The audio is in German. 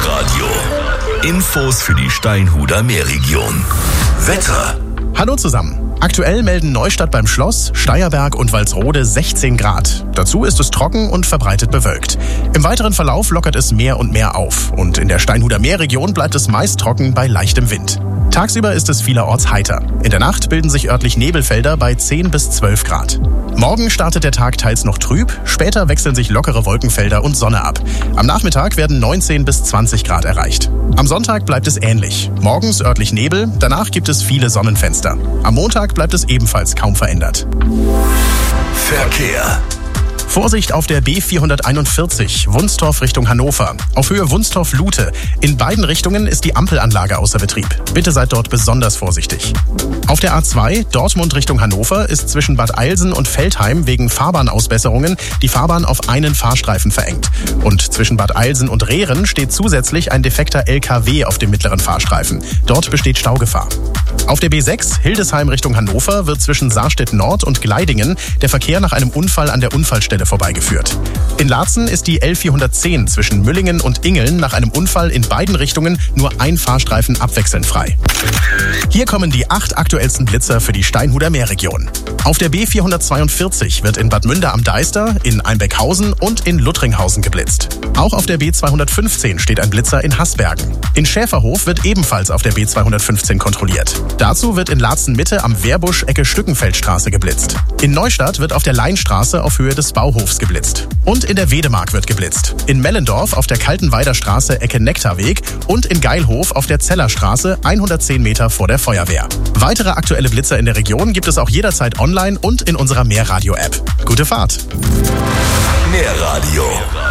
Meerradio. Infos für die Steinhuder Meerregion. Wetter. Hallo zusammen. Aktuell melden Neustadt beim Schloss, Steierberg und Walsrode 16 Grad. Dazu ist es trocken und verbreitet bewölkt. Im weiteren Verlauf lockert es mehr und mehr auf. Und in der Steinhuder Meerregion bleibt es meist trocken bei leichtem Wind. Tagsüber ist es vielerorts heiter. In der Nacht bilden sich örtlich Nebelfelder bei 10 bis 12 Grad. Morgen startet der Tag teils noch trüb, später wechseln sich lockere Wolkenfelder und Sonne ab. Am Nachmittag werden 19 bis 20 Grad erreicht. Am Sonntag bleibt es ähnlich. Morgens örtlich Nebel, danach gibt es viele Sonnenfenster. Am Montag bleibt es ebenfalls kaum verändert. Verkehr. Vorsicht auf der B441, Wunstorf Richtung Hannover. Auf Höhe Wunstorf-Lute. In beiden Richtungen ist die Ampelanlage außer Betrieb. Bitte seid dort besonders vorsichtig. Auf der A2, Dortmund Richtung Hannover, ist zwischen Bad Eilsen und Veltheim wegen Fahrbahnausbesserungen die Fahrbahn auf einen Fahrstreifen verengt. Und zwischen Bad Eilsen und Rehren steht zusätzlich ein defekter LKW auf dem mittleren Fahrstreifen. Dort besteht Staugefahr. Auf der B6, Hildesheim Richtung Hannover, wird zwischen Saarstedt Nord und Gleidingen der Verkehr nach einem Unfall an der Unfallstelle vorbeigeführt. In Laatzen ist die L410 zwischen Müllingen und Ingeln nach einem Unfall in beiden Richtungen nur ein Fahrstreifen abwechselnd frei. Hier kommen die 8 aktuellsten Blitzer für die Steinhuder Meerregion. Auf der B442 wird in Bad Münder am Deister, in Einbeckhausen und in Luttringhausen geblitzt. Auch auf der B215 steht ein Blitzer in Haßbergen. In Schäferhof wird ebenfalls auf der B215 kontrolliert. Dazu wird in Laatzen Mitte am Wehrbusch Ecke Stückenfeldstraße geblitzt. In Neustadt wird auf der Leinstraße auf Höhe des Bauhofs geblitzt. Und in der Wedemark wird geblitzt. In Mellendorf auf der Kaltenweider Straße Ecke Nektarweg und in Geilhof auf der Zellerstraße 110 Meter vor der Feuerwehr. Weitere aktuelle Blitzer in der Region gibt es auch jederzeit online und in unserer Meerradio-App. Gute Fahrt! Meerradio.